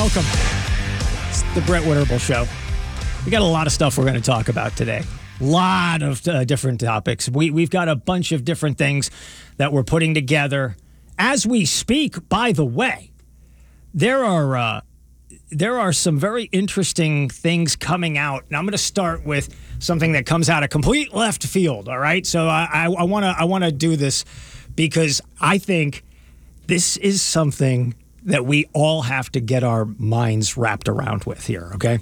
welcome. It's the Brett Winterble Show. We got a lot of stuff we're going to talk about today. A lot of different topics. We've got a bunch of different things that we're putting together as we speak. By the way, there are some very interesting things coming out, and I'm going to start with something that comes out of complete left field. All right, so I want to do this because I think this is something that we all have to get our minds wrapped around with here, okay?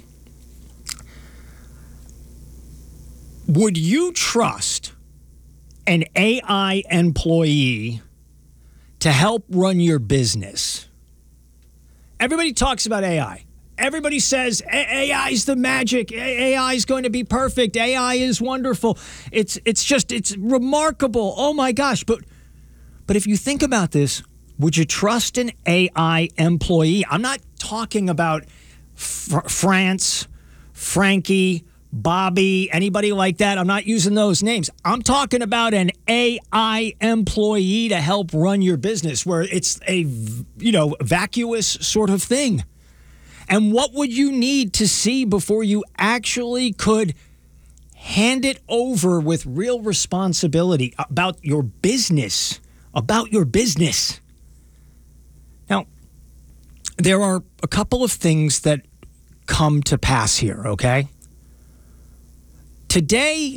Would you trust an AI employee to help run your business? Everybody talks about AI. Everybody says AI is the magic. AI is going to be perfect. AI is wonderful. It's remarkable. Oh my gosh. But if you think about this, would you trust an AI employee? I'm not talking about France, Frankie, Bobby, anybody like that. I'm not using those names. I'm talking about an AI employee to help run your business where it's a, vacuous sort of thing. And what would you need to see before you actually could hand it over with real responsibility about your business? Now, there are a couple of things that come to pass here, okay? Today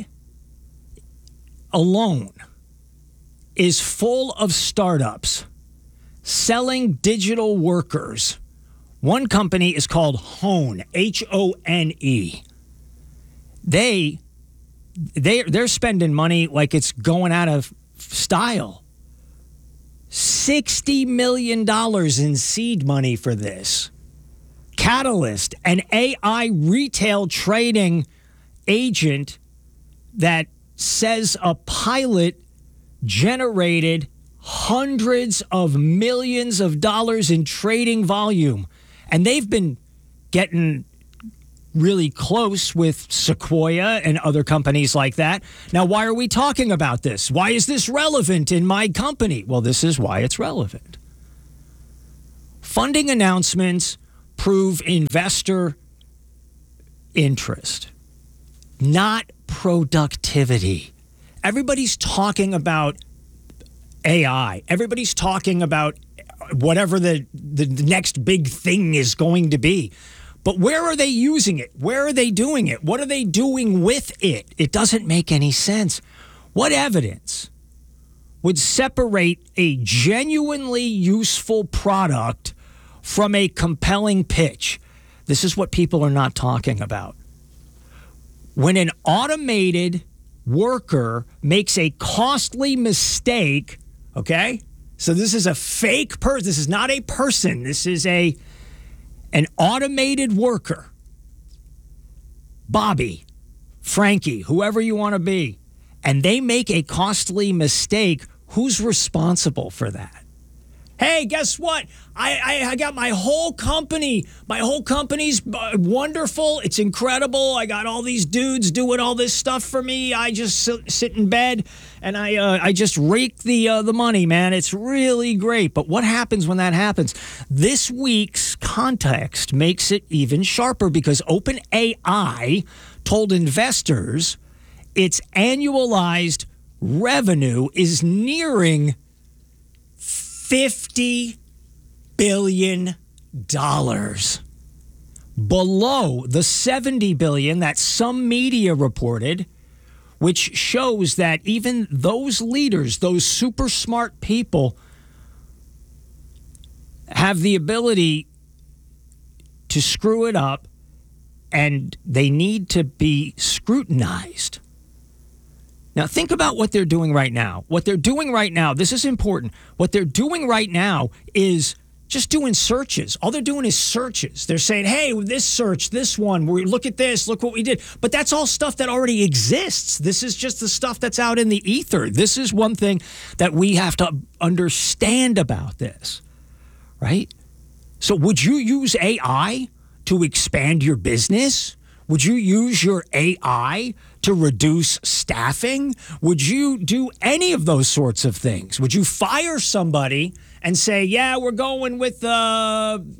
alone is full of startups selling digital workers. One company is called Hone, Hone. They're spending money like it's going out of style. $60 million in seed money for this. Catalyst, an AI retail trading agent that says a pilot generated hundreds of millions of dollars in trading volume. And they've been getting really close with Sequoia and other companies like that. Now, why are we talking about this? Why is this relevant in my company? Well, this is why it's relevant. Funding announcements prove investor interest, not productivity. Everybody's talking about AI. Everybody's talking about whatever the next big thing is going to be. But where are they using it? Where are they doing it? What are they doing with it? It doesn't make any sense. What evidence would separate a genuinely useful product from a compelling pitch? This is what people are not talking about. When an automated worker makes a costly mistake, okay? So this is a fake person. This is not a person. This is an automated worker. Bobby, Frankie, whoever you want to be, and they make a costly mistake, who's responsible for that? Hey, guess what? I got my whole company. My whole company's wonderful. It's incredible. I got all these dudes doing all this stuff for me. I just sit in bed and I just rake the money, man. It's really great. But what happens when that happens? This week's context makes it even sharper because OpenAI told investors its annualized revenue is nearing $50 billion, below the $70 billion that some media reported, which shows that even those leaders, those super smart people, have the ability to screw it up, and they need to be scrutinized. Now, think about what they're doing right now. What they're doing right now, this is important. What they're doing right now is just doing searches. All they're doing is searches. They're saying, hey, this search, this one, look at this, look what we did. But that's all stuff that already exists. This is just the stuff that's out in the ether. This is one thing that we have to understand about this, right? So would you use AI to expand your business? Would you use your AI to reduce staffing? Would you do any of those sorts of things? Would you fire somebody and say, yeah, we're going with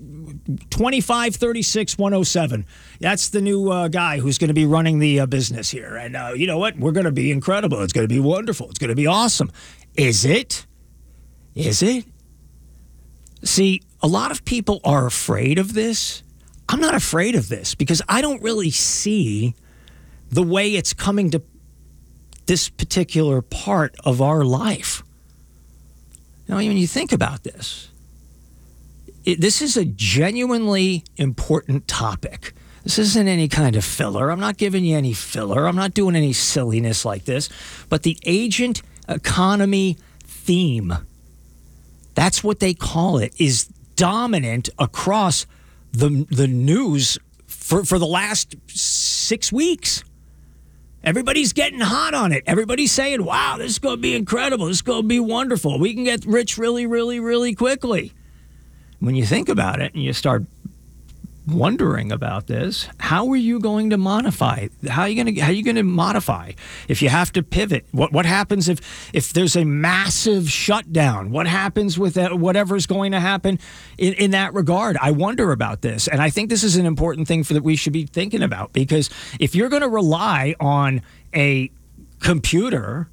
2536-107. That's the new guy who's going to be running the business here. And you know what? We're going to be incredible. It's going to be wonderful. It's going to be awesome. Is it? Is it? See, a lot of people are afraid of this. I'm not afraid of this because I don't really see the way it's coming to this particular part of our life. You know, when you think about this, this is a genuinely important topic. This isn't any kind of filler. I'm not giving you any filler. I'm not doing any silliness like this. But the agent economy theme, that's what they call it, is dominant across the news for the last 6 weeks. Everybody's getting hot on it. Everybody's saying, wow, this is going to be incredible. This is going to be wonderful. We can get rich really, really, really quickly. When you think about it and you start wondering about this, how are you going to modify? How are you going to modify if you have to pivot? What happens if there's a massive shutdown? What happens with whatever's going to happen in that regard? I wonder about this, and I think this is an important thing that we should be thinking about, because if you're going to rely on a computer,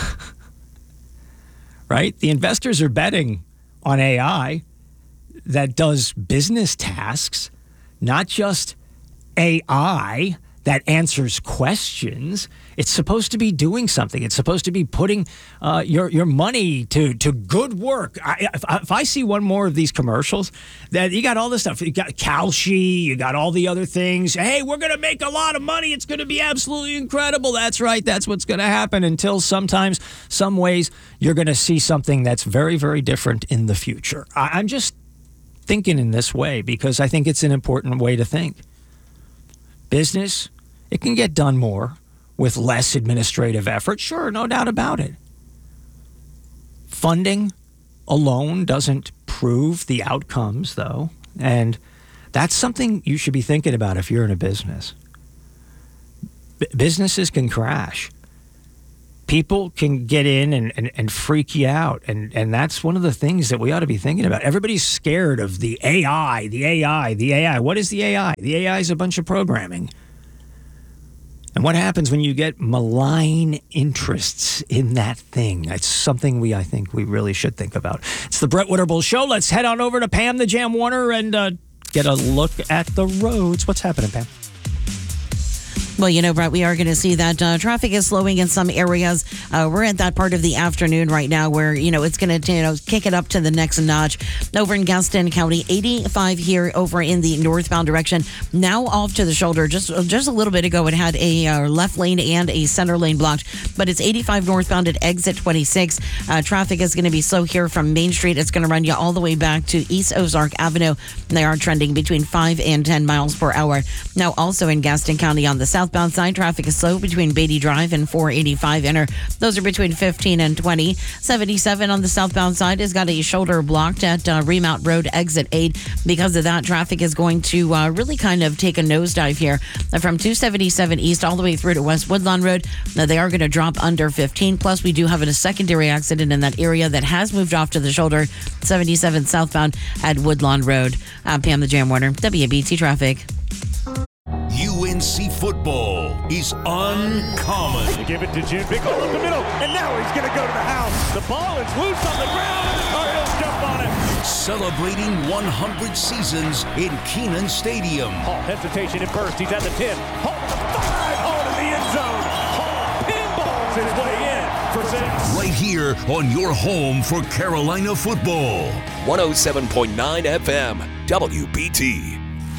right? The investors are betting on AI that does business tasks, not just AI that answers questions. It's supposed to be doing something. It's supposed to be putting your money to good work. If I see one more of these commercials, that you got all this stuff. You got Kalshi, you got all the other things. Hey, we're going to make a lot of money. It's going to be absolutely incredible. That's right. That's what's going to happen, until sometimes, some ways, you're going to see something that's very, very different in the future. I'm just thinking in this way because I think it's an important way to think. Business, it can get done more with less administrative effort. Sure, no doubt about it. Funding alone doesn't prove the outcomes, though. And that's something you should be thinking about if you're in a business. Businesses can crash. People can get in and freak you out. And that's one of the things that we ought to be thinking about. Everybody's scared of the AI, the AI, the AI. What is the AI? The AI is a bunch of programming. And what happens when you get malign interests in that thing? That's something I think we really should think about. It's the Brett Winterble Show. Let's head on over to Pam the Jam Warner and get a look at the roads. What's happening, Pam? Well, you know, Brett, we are going to see that traffic is slowing in some areas. We're at that part of the afternoon right now where, you know, it's going to, kick it up to the next notch. Over in Gaston County, 85 here over in the northbound direction. Now off to the shoulder. Just a little bit ago, it had a left lane and a center lane blocked, but it's 85 northbound at exit 26. Traffic is going to be slow here from Main Street. It's going to run you all the way back to East Ozark Avenue. They are trending between 5 and 10 miles per hour. Now, also in Gaston County on the southbound side, traffic is slow between Beatty Drive and 485 Inner. Those are between 15 and 20. 77 on the southbound side has got a shoulder blocked at Remount Road, exit 8. Because of that, traffic is going to really kind of take a nosedive here from 277 east all the way through to West Woodlawn Road. Now, they are going to drop under 15. Plus, we do have a secondary accident in that area that has moved off to the shoulder, 77 southbound at Woodlawn Road. I'm Pam the Jam Warner, WBT Traffic. UNC football is uncommon. They give it to Jim Bickle up the middle, and now he's going to go to the house. The ball is loose on the ground, and the Cardinals jump on it. Celebrating 100 seasons in Kenan Stadium. Hall, hesitation at first. He's at the 10. Hall to the 5. Hall to the end zone. Hall pinballs his way in for 6. Right here on your home for Carolina football. 107.9 FM, WBT.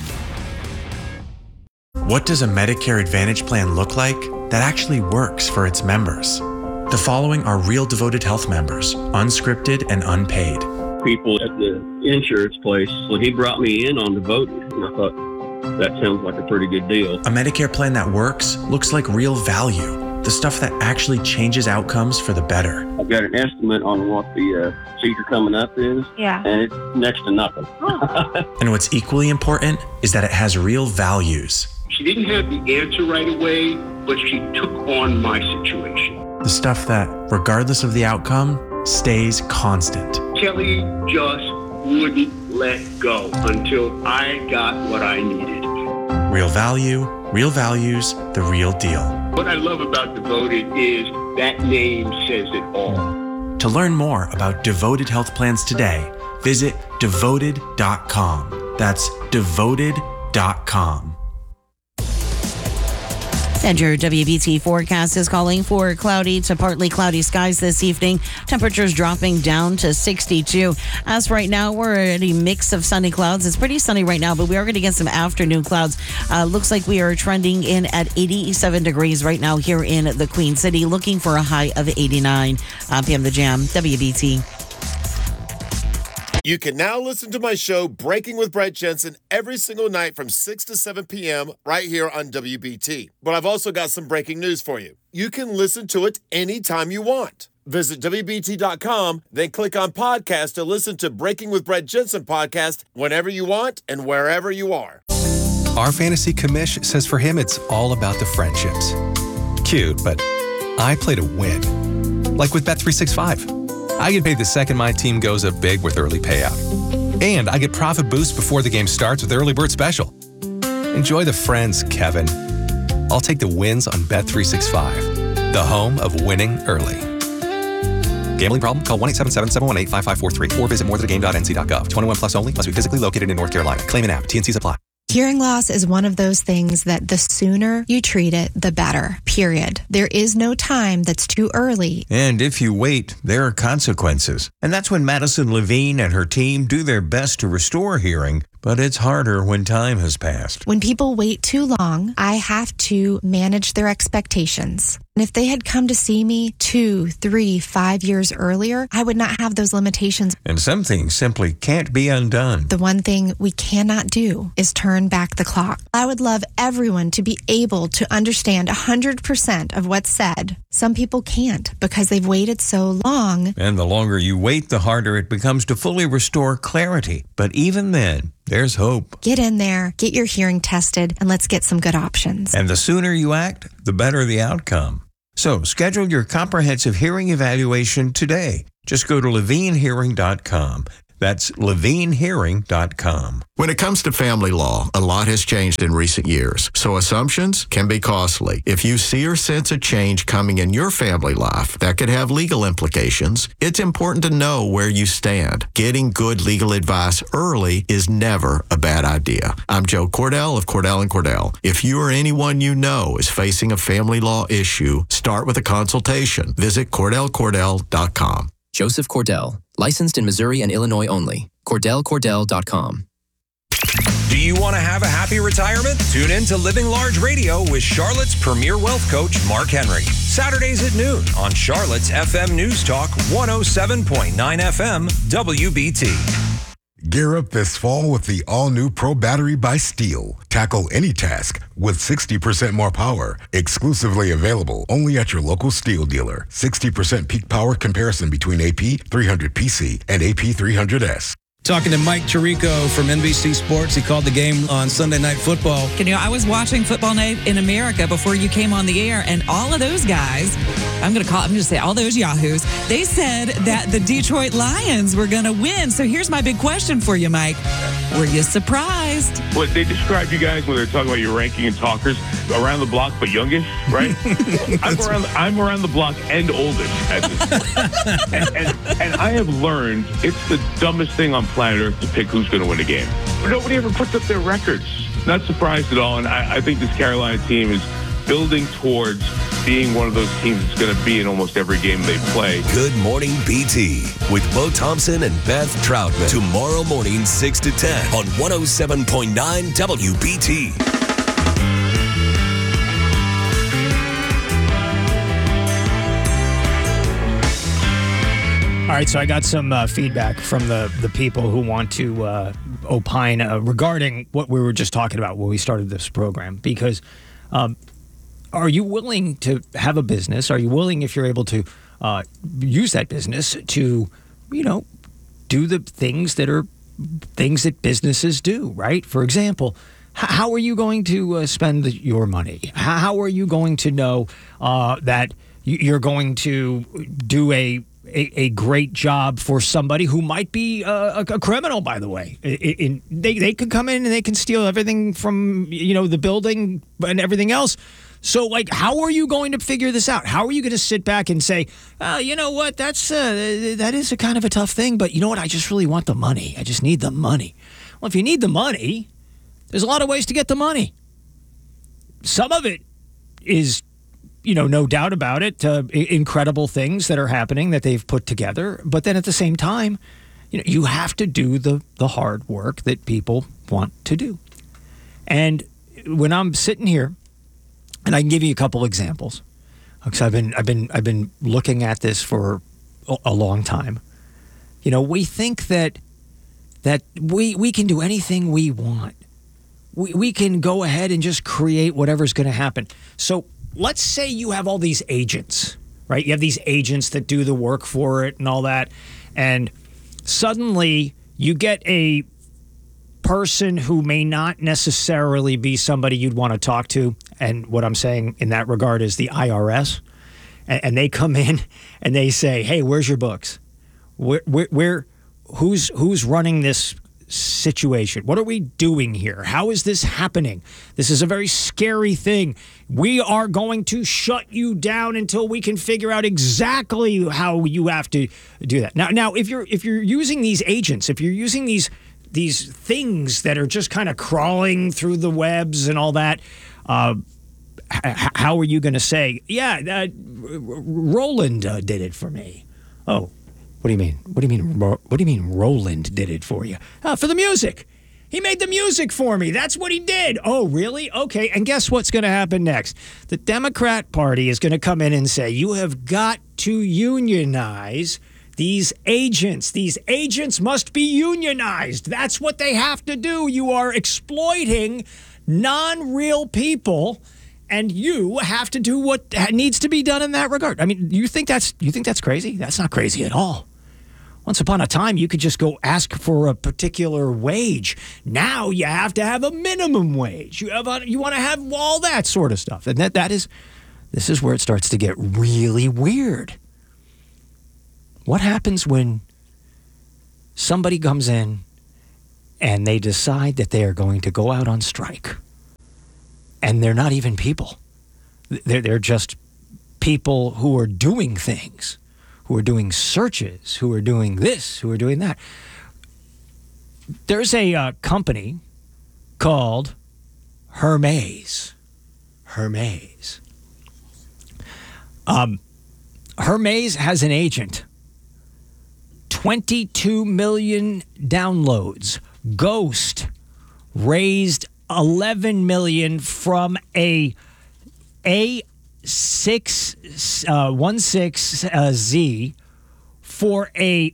What does a Medicare Advantage plan look like that actually works for its members? The following are real devoted health members, unscripted and unpaid. People at the insurance place, well, he brought me in on the voting, and I thought, that sounds like a pretty good deal. A Medicare plan that works looks like real value, the stuff that actually changes outcomes for the better. I've got an estimate on what the procedure coming up is, and it's next to nothing. And what's equally important is that it has real values. She didn't have the answer right away, but she took on my situation. The stuff that, regardless of the outcome, stays constant. Kelly just wouldn't let go until I got what I needed. Real value, real values, the real deal. What I love about Devoted is that name says it all. To learn more about Devoted Health Plans today, visit devoted.com. That's devoted.com. And your WBT forecast is calling for cloudy to partly cloudy skies this evening. Temperatures dropping down to 62. As right now, we're at a mix of sunny clouds. It's pretty sunny right now, but we are going to get some afternoon clouds. Looks like we are trending in at 87 degrees right now here in the Queen City, looking for a high of 89. PM The Jam, WBT. You can now listen to my show, Breaking with Brett Jensen, every single night from 6 to 7 p.m. right here on WBT. But I've also got some breaking news for you. You can listen to it anytime you want. Visit WBT.com, then click on podcast to listen to Breaking with Brett Jensen podcast whenever you want and wherever you are. Our fantasy commish says for him, it's all about the friendships. Cute, but I play to win. Like with Bet365. I get paid the second my team goes up big with early payout. And I get profit boost before the game starts with Early Bird Special. Enjoy the friends, Kevin. I'll take the wins on Bet365, the home of winning early. Gambling problem? Call 1-877-718-5543 or visit morethanagame.nc.gov. 21 plus only. Must be physically located in North Carolina. Claim an app. T&Cs apply. Hearing loss is one of those things that the sooner you treat it, the better, period. There is no time that's too early. And if you wait, there are consequences. And that's when Madison Levine and her team do their best to restore hearing, but it's harder when time has passed. When people wait too long, I have to manage their expectations. And if they had come to see me 2, 3, 5 years earlier, I would not have those limitations. And some things simply can't be undone. The one thing we cannot do is turn back the clock. I would love everyone to be able to understand 100% of what's said. Some people can't because they've waited so long. And the longer you wait, the harder it becomes to fully restore clarity. But even then, there's hope. Get in there, get your hearing tested, and let's get some good options. And the sooner you act, the better the outcome. So schedule your comprehensive hearing evaluation today. Just go to levinehearing.com. That's levinehearing.com. When it comes to family law, a lot has changed in recent years, so assumptions can be costly. If you see or sense a change coming in your family life that could have legal implications, it's important to know where you stand. Getting good legal advice early is never a bad idea. I'm Joe Cordell of Cordell & Cordell. If you or anyone you know is facing a family law issue, start with a consultation. Visit CordellCordell.com. Joseph Cordell, licensed in Missouri and Illinois only. CordellCordell.com. Do you want to have a happy retirement? Tune in to Living Large Radio with Charlotte's premier wealth coach, Mark Henry. Saturdays at noon on Charlotte's FM News Talk 107.9 FM WBT. Gear up this fall with the all-new Pro Battery by Steel. Tackle any task with 60% more power. Exclusively available only at your local Steel dealer. 60% peak power comparison between AP 300PC and AP 300S. Talking to Mike Tirico from NBC Sports. He called the game on Sunday Night Football. You know, I was watching Football Night in America before you came on the air, and all of those guys, I'm going to say all those yahoos, they said that the Detroit Lions were going to win. So here's my big question for you, Mike. Were you surprised? Well, they described you guys when they're talking about your ranking and talkers around the block, but youngish, right? I'm around the block and oldest at this point. and I have learned it's the dumbest thing on planet Earth to pick who's going to win a game. Nobody ever puts up their records. Not surprised at all. And I think this Carolina team is building towards being one of those teams that's going to be in almost every game they play. Good Morning BT with Bo Thompson and Beth Troutman. Tomorrow morning, 6 to 10 on 107.9 WBT. All right, so I got some feedback from the people who want to opine regarding what we were just talking about when we started this program. Because are you willing to have a business? Are you willing, if you're able to use that business to, do the things that businesses do, right? For example, how are you going to spend your money? How are you going to know that you're going to do a a great job for somebody who might be a criminal, by the way. They could come in and they can steal everything from, the building and everything else. So, how are you going to figure this out? How are you going to sit back and say, you know what, that is a kind of a tough thing, but you know what, I just really want the money. I just need the money. Well, if you need the money, there's a lot of ways to get the money. Some of it is, no doubt about it, incredible things that are happening that they've put together. But then at the same time, you have to do the hard work that people want to do. And when I'm sitting here, and I can give you a couple examples, because I've been looking at this for a long time. We think that we can do anything we want. We can go ahead and just create whatever's going to happen. So let's say you have all these agents, right? You have these agents that do the work for it and all that. And suddenly you get a person who may not necessarily be somebody you'd want to talk to. And what I'm saying in that regard is the IRS. And they come in and they say, hey, where's your books? Who's running this situation? What are we doing here? How is this happening? This is a very scary thing. We are going to shut you down until we can figure out exactly how you have to do that. Now, if you're using these agents, if you're using these things that are just kind of crawling through the webs and all that, how are you going to say, yeah, Roland did it for me? Oh, what do you mean? What do you mean Roland did it for you? For the music. He made the music for me. That's what he did. Oh, really? Okay. And guess what's going to happen next? The Democrat Party is going to come in and say, you have got to unionize these agents. These agents must be unionized. That's what they have to do. You are exploiting non-real people, and you have to do what needs to be done in that regard. I mean, you think that's crazy? That's not crazy at all. Once upon a time, you could just go ask for a particular wage. Now you have to have a minimum wage. You want to have all that sort of stuff. And this is where it starts to get really weird. What happens when somebody comes in and they decide that they are going to go out on strike? And they're not even people. They're just people who are doing things, who are doing searches, who are doing this, who are doing that. There's a company called Hermes. Hermes. Hermes has an agent. 22 million downloads. Ghost raised 11 million from a A616Z for a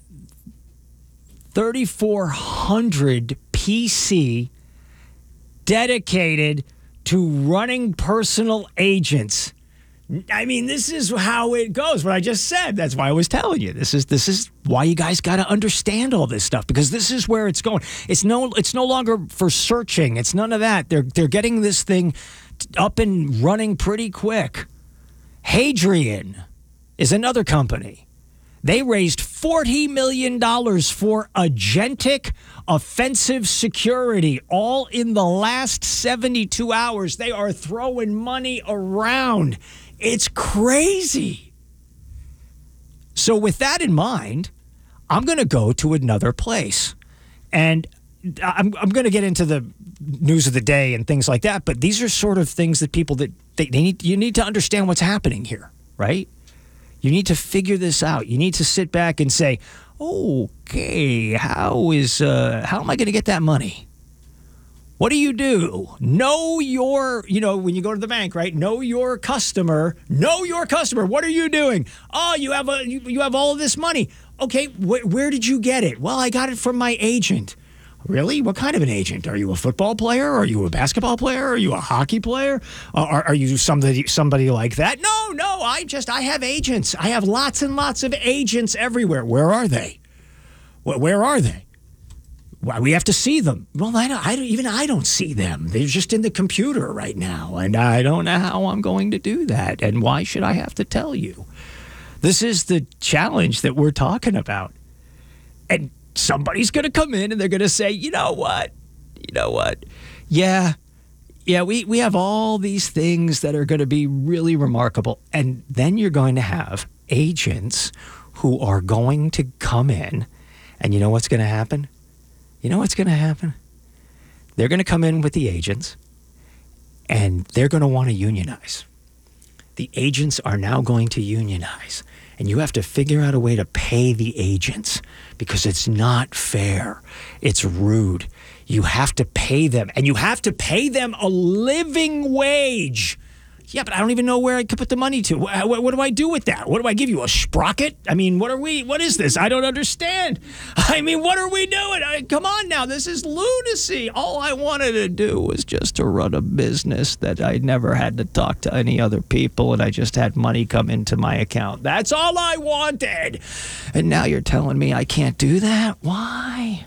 3400 PC dedicated to running personal agents. I mean, this is how it goes. What I just said. That's why I was telling you. This is why you guys got to understand all this stuff, because this is where it's going. It's no longer for searching. It's none of that. They're getting this thing up and running pretty quick. Hadrian is another company. They raised $40 million for agentic offensive security, all in the last 72 hours. They are throwing money around. It's crazy. So with that in mind, I'm going to go to another place. And I'm going to get into the news of the day and things like that, but these are sort of things that people that you need to understand what's happening here, right? You need to figure this out. You need to sit back and say, okay, how am I going to get that money? What do you do? Know your, when you go to the bank, right? Know your customer. Know your customer. What are you doing? Oh, you have all of this money. Okay, where did you get it? Well, I got it from my agent. Really? What kind of an agent? Are you a football player? Are you a basketball player? Are you a hockey player? Are you somebody like that? No. I have agents. I have lots and lots of agents everywhere. Where are they? Where are they? Why, we have to see them. Well, I don't see them. They're just in the computer right now, and I don't know how I'm going to do that. And why should I have to tell you? This is the challenge that we're talking about. And somebody's going to come in and they're going to say, you know what? Yeah, we have all these things that are going to be really remarkable. And then you're going to have agents who are going to come in. And you know what's going to happen? They're going to come in with the agents, and they're going to want to unionize. The agents are now going to unionize, and you have to figure out a way to pay the agents because it's not fair. It's rude. You have to pay them, and you have to pay them a living wage. Yeah, but I don't even know where I could put the money to. What do I do with that? What do I give you, a sprocket? I mean, what is this? I don't understand. I mean, what are we doing? Come on now, this is lunacy. All I wanted to do was just to run a business that I never had to talk to any other people, and I just had money come into my account. That's all I wanted. And now you're telling me I can't do that? Why?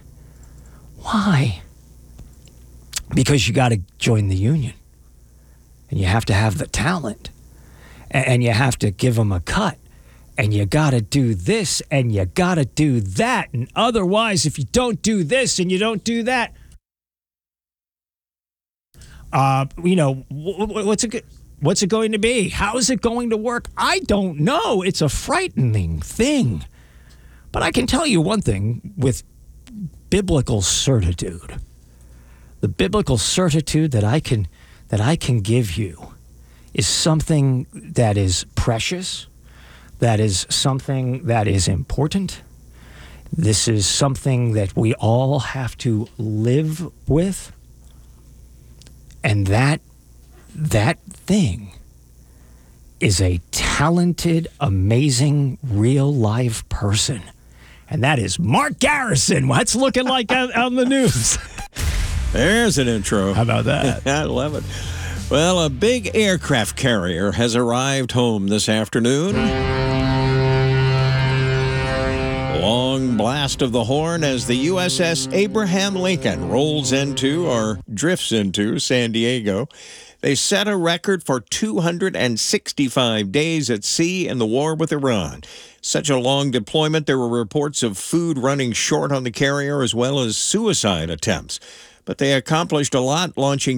Because you got to join the union. And you have to have the talent, and you have to give them a cut, and you got to do this, and you got to do that. And otherwise, if you don't do this and you don't do that, what's it going to be? How is it going to work? I don't know. It's a frightening thing. But I can tell you one thing with biblical certitude. The biblical certitude that I can give you is something that is precious, that is something that is important. This is something that we all have to live with. And that thing is a talented, amazing, real-life person. And that is Mark Garrison. What's looking like on the news? There's an intro. How about that? I love it. Well, a big aircraft carrier has arrived home this afternoon. Long blast of the horn as the USS Abraham Lincoln rolls into or drifts into San Diego. They set a record for 265 days at sea in the war with Iran. Such a long deployment, there were reports of food running short on the carrier as well as suicide attempts. But they accomplished a lot, launching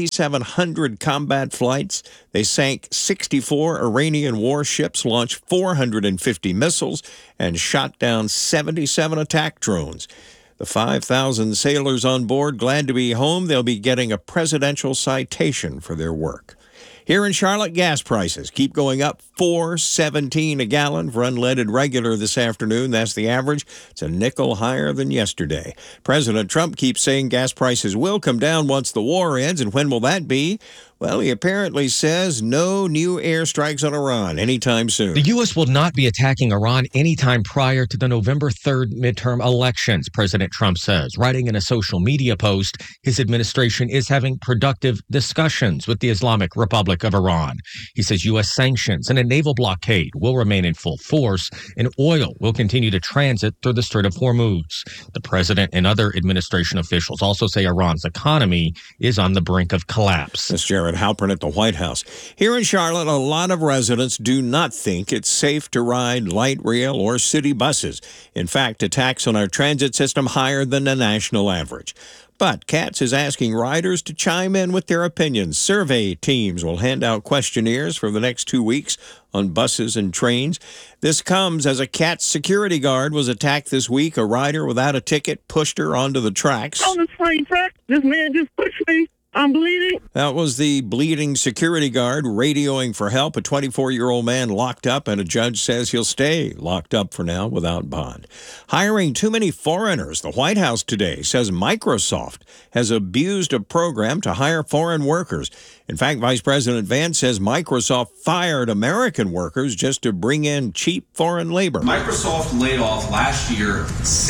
3,700 combat flights. They sank 64 Iranian warships, launched 450 missiles, and shot down 77 attack drones. The 5,000 sailors on board glad to be home. They'll be getting a presidential citation for their work. Here in Charlotte, gas prices keep going up, $4.17 a gallon for unleaded regular this afternoon. That's the average. It's a nickel higher than yesterday. President Trump keeps saying gas prices will come down once the war ends, and when will that be? Well, he apparently says no new airstrikes on Iran anytime soon. The U.S. will not be attacking Iran anytime prior to the November 3rd midterm elections, President Trump says. Writing in a social media post, his administration is having productive discussions with the Islamic Republic of Iran. He says U.S. sanctions and a naval blockade will remain in full force, and oil will continue to transit through the Strait of Hormuz. The president and other administration officials also say Iran's economy is on the brink of collapse. That's Jared Halpern at the White House. Here in Charlotte, a lot of residents do not think it's safe to ride light rail or city buses. In fact, attacks on our transit system higher than the national average. But Katz is asking riders to chime in with their opinions. Survey teams will hand out questionnaires for the next 2 weeks on buses and trains. This comes as a Katz security guard was attacked this week. A rider without a ticket pushed her onto the tracks. On the train track, this man just pushed me. I'm bleeding. That was the bleeding security guard radioing for help. A 24-year-old man locked up, and a judge says he'll stay locked up for now without bond. Hiring too many foreigners. The White House today says Microsoft has abused a program to hire foreign workers. In fact, Vice President Vance says Microsoft fired American workers just to bring in cheap foreign labor. Microsoft laid off last year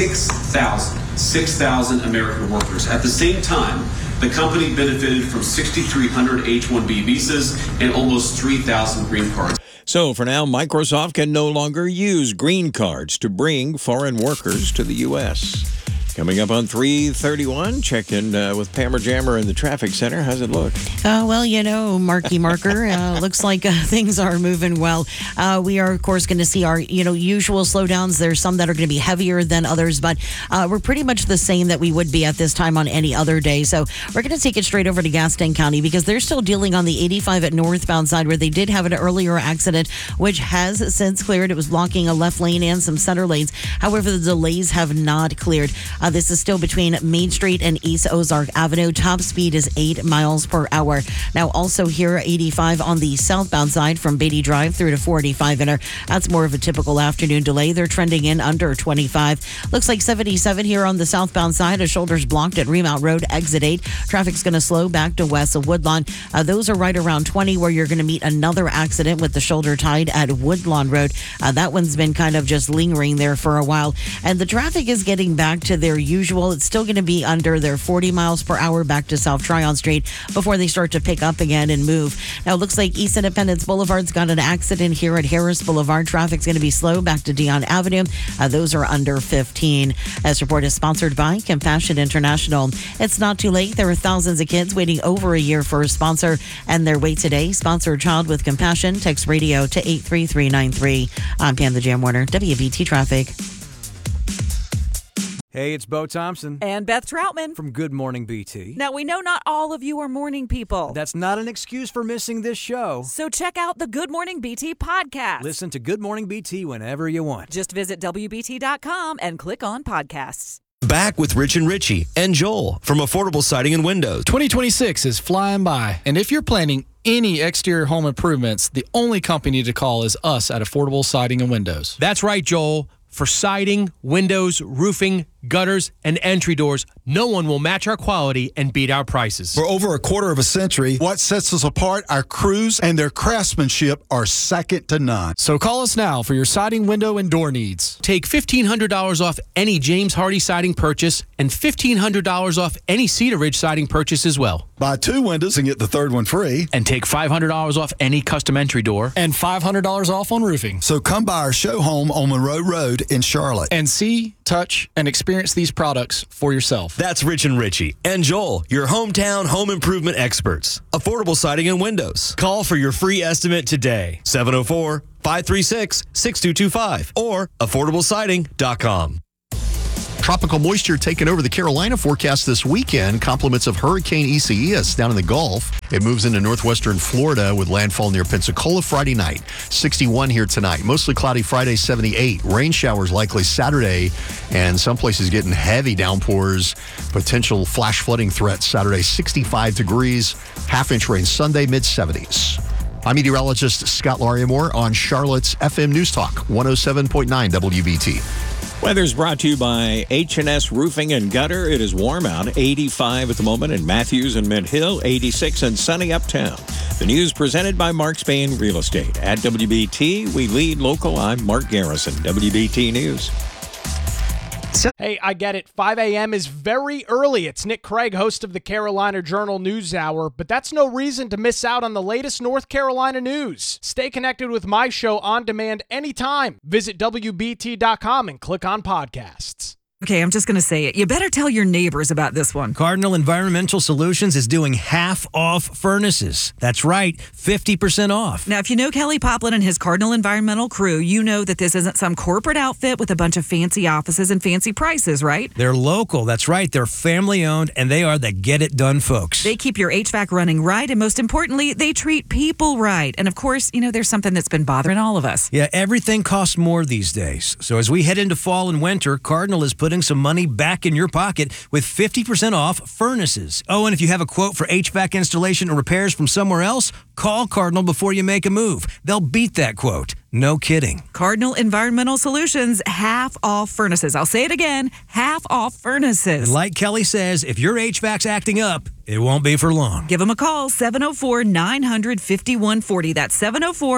6,000 American workers. At the same time, the company benefited from 6,300 H-1B visas and almost 3,000 green cards. So for now, Microsoft can no longer use green cards to bring foreign workers to the U.S. Coming up on 3:31, check in with Pammer Jammer in the traffic center. How's it look? Well, Marky Marker, looks like things are moving well. We are, of course, going to see our, usual slowdowns. There's some that are going to be heavier than others, but we're pretty much the same that we would be at this time on any other day. So we're going to take it straight over to Gaston County because they're still dealing on the 85 at northbound side where they did have an earlier accident, which has since cleared. It was blocking a left lane and some center lanes. However, the delays have not cleared. This is still between Main Street and East Ozark Avenue. Top speed is 8 miles per hour. Now, also here, 85 on the southbound side from Beatty Drive through to 485 inner. That's more of a typical afternoon delay. They're trending in under 25. Looks like 77 here on the southbound side. A shoulder's blocked at Remount Road, exit 8. Traffic's going to slow back to west of Woodlawn. Those are right around 20 where you're going to meet another accident with the shoulder tied at Woodlawn Road. That one's been kind of just lingering there for a while. And the traffic is getting back to their usual. It's still going to be under their 40 miles per hour back to South Tryon Street before they start to pick up again and move. Now, it looks like East Independence Boulevard's got an accident here at Harris Boulevard. Traffic's going to be slow back to Dion Avenue. Those are under 15. This report is sponsored by Compassion International. It's not too late. There are thousands of kids waiting over a year for a sponsor, and their wait today. Sponsor a child with compassion. Text radio to 83393. I'm Pam the Jam Warner, WBT Traffic. Hey, it's Bo Thompson. And Beth Troutman. From Good Morning BT. Now, we know not all of you are morning people. That's not an excuse for missing this show. So check out the Good Morning BT podcast. Listen to Good Morning BT whenever you want. Just visit WBT.com and click on podcasts. Back with Rich and Richie and Joel from Affordable Siding and Windows. 2026 is flying by, and if you're planning any exterior home improvements, the only company to call is us at Affordable Siding and Windows. That's right, Joel. For siding, windows, roofing, gutters, and entry doors, no one will match our quality and beat our prices. For over a quarter of a century, what sets us apart, our crews and their craftsmanship are second to none. So call us now for your siding, window, and door needs. Take $1,500 off any James Hardy siding purchase and $1,500 off any Cedar Ridge siding purchase as well. Buy 2 windows and get the third one free. And take $500 off any custom entry door. And $500 off on roofing. So come by our show home on Monroe Road in Charlotte. And see, touch, and experience these products for yourself. That's Rich and Richie and Joel, your hometown home improvement experts. Affordable Siding and Windows. Call for your free estimate today. 704-536-6225 or affordablesiding.com. Tropical moisture taking over the Carolina forecast this weekend. Compliments of Hurricane Isaias down in the Gulf. It moves into northwestern Florida with landfall near Pensacola Friday night. 61 here tonight. Mostly cloudy Friday, 78. Rain showers likely Saturday, and some places getting heavy downpours. Potential flash flooding threats Saturday, 65 degrees. Half-inch rain Sunday, mid-70s. I'm meteorologist Scott Lauriamore on Charlotte's FM News Talk, 107.9 WBT. Weather's brought to you by H&S Roofing and Gutter. It is warm out, 85 at the moment in Matthews and Mint Hill, 86 in sunny Uptown. The news presented by Mark Spain Real Estate. At WBT, we lead local. I'm Mark Garrison, WBT News. Hey, I get it. 5 a.m. is very early. It's Nick Craig, host of the Carolina Journal News Hour, but that's no reason to miss out on the latest North Carolina news. Stay connected with my show on demand anytime. Visit WBT.com and click on podcasts. Okay, I'm just going to say it. You better tell your neighbors about this one. Cardinal Environmental Solutions is doing half-off furnaces. That's right, 50% off. Now, if you know Kelly Poplin and his Cardinal Environmental crew, you know that this isn't some corporate outfit with a bunch of fancy offices and fancy prices, right? They're local. That's right. They're family-owned, and they are the get-it-done folks. They keep your HVAC running right, and most importantly, they treat people right. And, of course, you know, there's something that's been bothering all of us. Yeah, everything costs more these days. So as we head into fall and winter, Cardinal is putting some money back in your pocket with 50% off furnaces. Oh, and if you have a quote for HVAC installation or repairs from somewhere else, call Cardinal before you make a move. They'll beat that quote. No kidding. Cardinal Environmental Solutions, half off furnaces. I'll say it again, half off furnaces. And like Kelly says, if your HVAC's acting up, it won't be for long. Give them a call, 704-900-5140. That's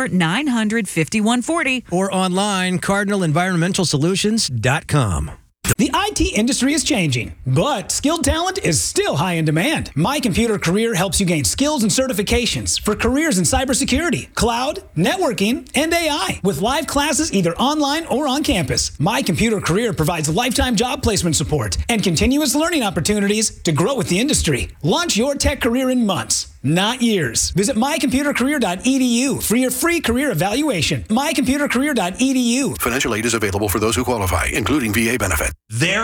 704-900-5140. Or online, CardinalEnvironmentalSolutions.com. The IT industry is changing, but skilled talent is still high in demand. My Computer Career helps you gain skills and certifications for careers in cybersecurity, cloud, networking, and AI, with live classes either online or on campus. My Computer Career provides lifetime job placement support and continuous learning opportunities to grow with the industry. Launch your tech career in months, not years. Visit mycomputercareer.edu for your free career evaluation. mycomputercareer.edu. Financial aid is available for those who qualify, including VA benefit. There